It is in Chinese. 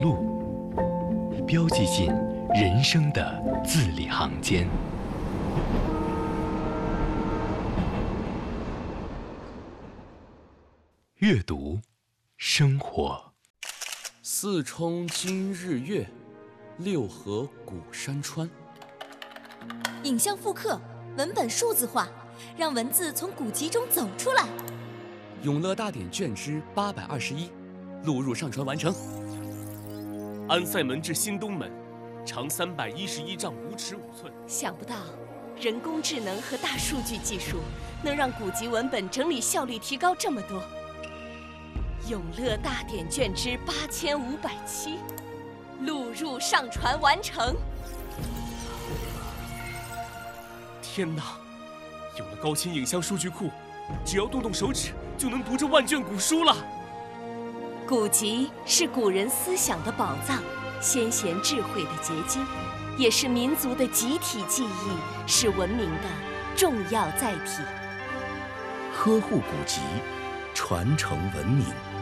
路，标记进人生的字里行间。阅读，生活。 四冲今日月，六合古山川。 影像复刻，文本数字化，让文字从古籍中走出来。 永乐大典卷之821，录入上传完成。 安塞门至新东门，长311丈5尺5寸。 想不到，人工智能和大数据技术能让古籍文本整理效率提高这么多。永乐大典卷之8507，录入上传完成。 天哪！有了高清影像数据库，只要动动手指就能读这万卷古书了。 古籍是古人思想的宝藏，先贤智慧的结晶，也是民族的集体记忆，是文明的重要载体。 呵护古籍，传承文明。